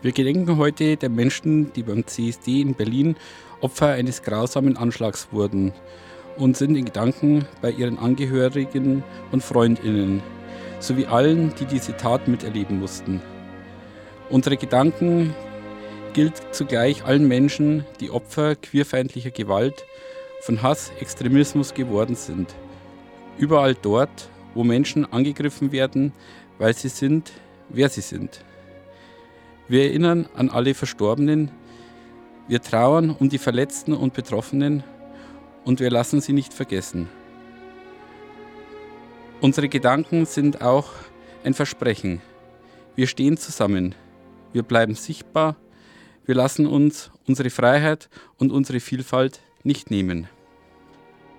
Wir gedenken heute der Menschen, die beim CSD in Berlin Opfer eines grausamen Anschlags wurden und sind in Gedanken bei ihren Angehörigen und Freundinnen sowie allen, die diese Tat miterleben mussten. Unsere Gedanken gilt zugleich allen Menschen, die Opfer queerfeindlicher Gewalt, von Hass, Extremismus geworden sind. Überall dort, wo Menschen angegriffen werden, weil sie sind, wer sie sind. Wir erinnern an alle Verstorbenen, wir trauern um die Verletzten und Betroffenen und wir lassen sie nicht vergessen. Unsere Gedanken sind auch ein Versprechen. Wir stehen zusammen, wir bleiben sichtbar, wir lassen uns unsere Freiheit und unsere Vielfalt nicht nehmen.